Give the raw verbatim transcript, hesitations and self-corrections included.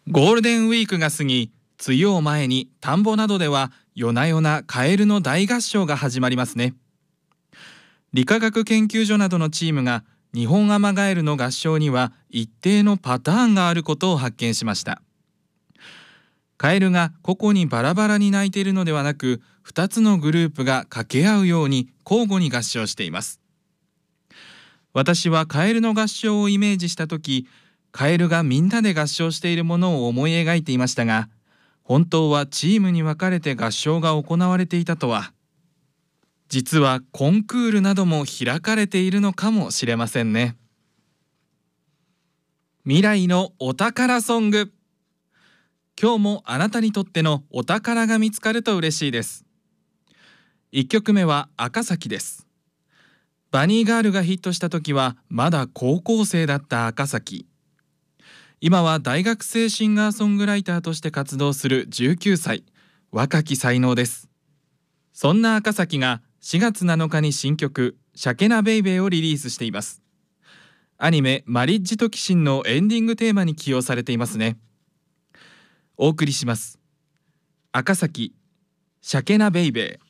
ゴールデンウィークが過ぎ、梅雨を前に田んぼなどでは夜な夜なカエルの大合唱が始まりますね。理化学研究所などのチームがニホンアマガエルの合唱には一定のパターンがあることを発見しました。カエルが個々にバラバラに鳴いているのではなく、ふたつのグループが掛け合うように交互に合唱しています。私はカエルの合唱をイメージしたとき、カエルがみんなで合唱しているものを思い描いていましたが、本当はチームに分かれて合唱が行われていたとは。実はコンクールなども開かれているのかもしれませんね。未来のお宝ソング。今日もあなたにとってのお宝が見つかると嬉しいです。いっきょくめは赤崎です。バニーガールがヒットした時はまだ高校生だった赤崎。今は大学生シンガーソングライターとして活動するじゅうきゅうさい、若き才能です。そんな赤崎がしがつなのかに新曲シャケナベイベーをリリースしています。アニメマリッジとキシンのエンディングテーマに起用されていますね。お送りします。赤崎シャケナベイベー。